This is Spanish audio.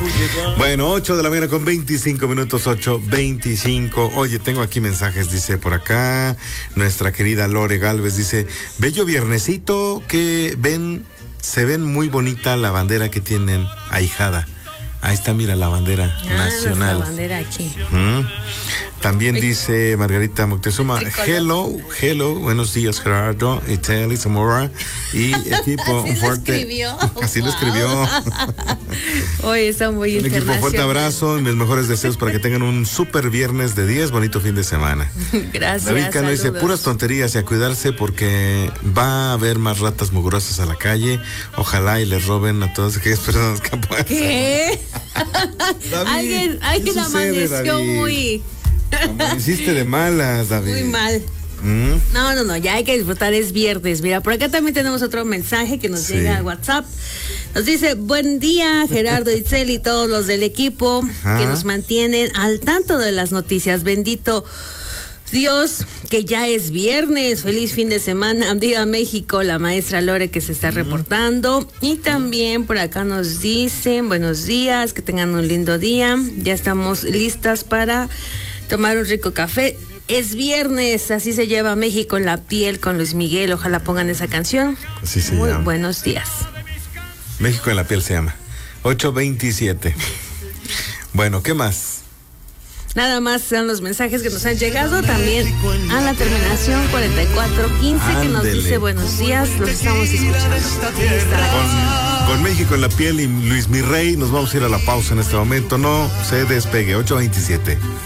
Bueno, 8 de la mañana con 25 minutos, 8:25. Oye, tengo aquí mensajes, dice por acá, nuestra querida Lore Galvez, dice, bello viernesito, se ven muy bonita la bandera que tienen ahijada. Ahí está, mira, la bandera nacional. La bandera aquí. También dice Margarita Moctezuma, hello, buenos días Gerardo, Itali, Zamora y equipo fuerte. Así lo escribió. Hoy está muy internacional. Equipo fuerte abrazo y mis mejores deseos para que tengan un súper viernes de 10, bonito fin de semana. Gracias. David Cano dice, puras tonterías y a cuidarse porque va a haber más ratas mugrosas a la calle. Ojalá y les roben a todas aquellas personas que puedan. ¿Qué? David, alguien amaneció David? Muy... Hiciste de malas, David. Muy mal. No, ya hay que disfrutar, es viernes. Mira, por acá también tenemos otro mensaje que nos llega al WhatsApp. Nos dice, buen día Gerardo, Itzel y todos los del equipo que nos mantienen al tanto de las noticias. Bendito Dios, que ya es viernes. Feliz fin de semana. Viva México, la maestra Lore que se está reportando. Y también por acá nos dicen, buenos días, que tengan un lindo día. Ya estamos listas para tomar un rico café. Es viernes, así se lleva México en la piel con Luis Miguel. Ojalá pongan esa canción. Así se Muy llama. buenos días. México en la piel se llama. 8:27. Bueno, ¿qué más? Nada más son los mensajes que nos han llegado. También a la terminación 4415 que nos dice buenos días. Los estamos escuchando. Con México en la piel y Luis Mi Rey nos vamos a ir a la pausa en este momento. No se despegue. 8:27.